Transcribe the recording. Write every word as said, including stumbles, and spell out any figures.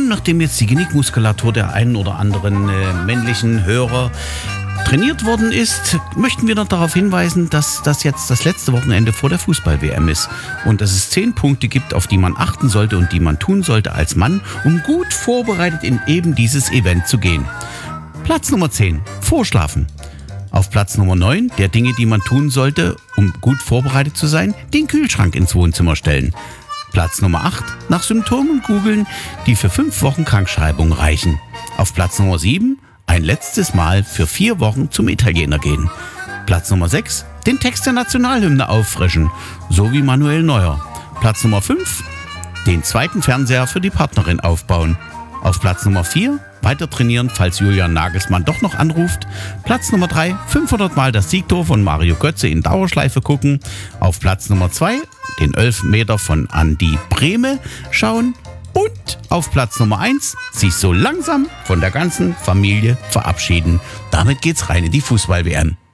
Und nachdem jetzt die Genickmuskulatur der einen oder anderen äh, männlichen Hörer trainiert worden ist, möchten wir noch darauf hinweisen, dass das jetzt das letzte Wochenende vor der Fußball-W M ist und dass es zehn Punkte gibt, auf die man achten sollte und die man tun sollte als Mann, um gut vorbereitet in eben dieses Event zu gehen. Platz Nummer zehn, Vorschlafen. Auf Platz Nummer neun, der Dinge, die man tun sollte, um gut vorbereitet zu sein, den Kühlschrank ins Wohnzimmer stellen. Platz Nummer acht, nach Symptomen googeln, die für fünf Wochen Krankschreibung reichen. Auf Platz Nummer sieben, ein letztes Mal für vier Wochen zum Italiener gehen. Platz Nummer sechs, den Text der Nationalhymne auffrischen, so wie Manuel Neuer. Platz Nummer fünf, den zweiten Fernseher für die Partnerin aufbauen. Auf Platz Nummer vier, weiter trainieren, falls Julian Nagelsmann doch noch anruft. Platz Nummer drei, fünfhundert Mal das Siegtor von Mario Götze in Dauerschleife gucken. Auf Platz Nummer zwei, den Elfmeter von Andi Brehme schauen. Und auf Platz Nummer eins, sich so langsam von der ganzen Familie verabschieden. Damit geht's rein in die Fußball-W M.